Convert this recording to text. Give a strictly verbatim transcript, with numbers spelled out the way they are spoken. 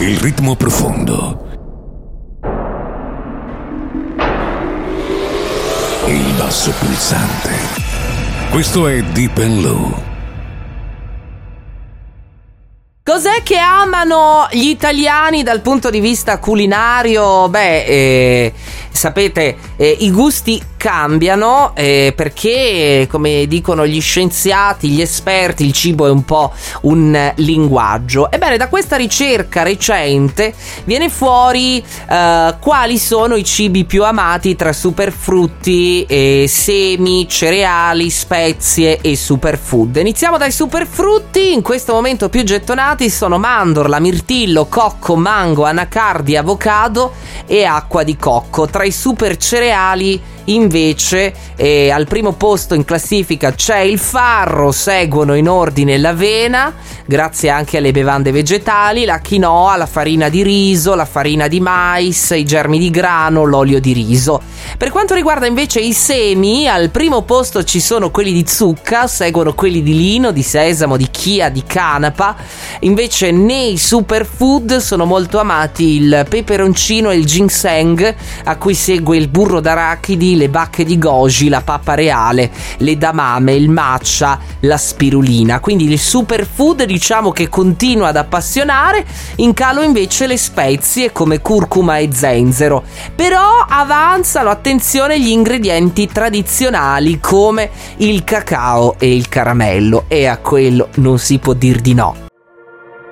il ritmo profondo, il basso pulsante. Questo è Deep and Low. Cos'è che amano gli italiani dal punto di vista culinario? Beh, eh, sapete, eh, i gusti cambiano eh, perché, come dicono gli scienziati, gli esperti, il cibo è un po' un linguaggio. Ebbene, da questa ricerca recente viene fuori eh, quali sono i cibi più amati tra superfrutti, eh, semi, cereali, spezie e superfood. Iniziamo dai superfrutti. In questo momento più gettonati sono mandorla, mirtillo, cocco, mango, anacardi, avocado e acqua di cocco. Tra i super cereali invece eh, al primo posto in classifica c'è il farro, seguono in ordine l'avena, grazie anche alle bevande vegetali, la quinoa, la farina di riso, la farina di mais, i germi di grano, l'olio di riso. Per quanto riguarda invece i semi, al primo posto ci sono quelli di zucca, seguono quelli di lino, di sesamo, di chia, di canapa. Invece nei superfood sono molto amati il peperoncino e il ginseng, a cui segue il burro d'arachidi, le bacche di goji, la pappa reale, l'edamame, il matcha, la spirulina. Quindi il superfood, diciamo che continua ad appassionare. In calo invece le spezie come curcuma e zenzero. Però avanzano, attenzione, gli ingredienti tradizionali come il cacao e il caramello, e a quello non si può dir di no.